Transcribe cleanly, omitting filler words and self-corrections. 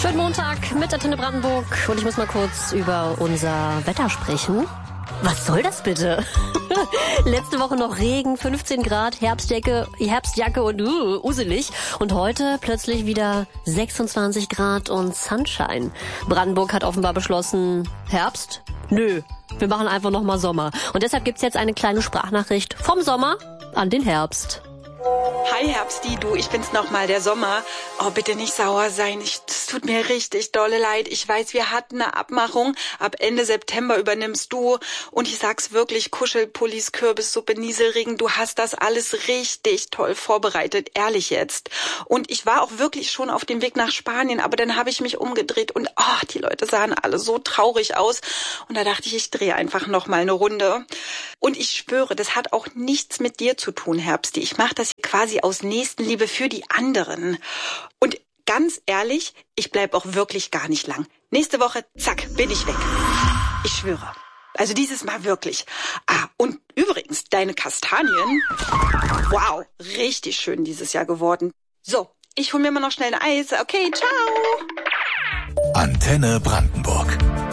Schönen Montag mit Antenne Brandenburg und ich muss mal kurz über unser Wetter sprechen. Was soll das bitte? Letzte Woche noch Regen, 15 Grad, Herbstjacke und uselig. Und heute plötzlich wieder 26 Grad und Sunshine. Brandenburg hat offenbar beschlossen, Herbst? Nö, wir machen einfach nochmal Sommer. Und deshalb gibt's jetzt eine kleine Sprachnachricht vom Sommer an den Herbst. Hi Herbsti, du, ich bin's nochmal, der Sommer. Oh, bitte nicht sauer sein, es tut mir richtig dolle leid. Ich weiß, wir hatten eine Abmachung, ab Ende September übernimmst du. Und ich sag's wirklich, Kuschelpullis, Kürbissuppe, Nieselregen, du hast das alles richtig toll vorbereitet, ehrlich jetzt. Und ich war auch wirklich schon auf dem Weg nach Spanien, aber dann habe ich mich umgedreht und die Leute sahen alle so traurig aus. Und da dachte ich drehe einfach nochmal eine Runde. Und ich schwöre, das hat auch nichts mit dir zu tun, Herbsti. Ich mache das quasi aus Nächstenliebe für die anderen. Und ganz ehrlich, ich bleib auch wirklich gar nicht lang. Nächste Woche, zack, bin ich weg. Ich schwöre. Also dieses Mal wirklich. Und übrigens, deine Kastanien, wow, richtig schön dieses Jahr geworden. So, ich hol mir mal noch schnell ein Eis. Okay, ciao. Antenne Brandenburg.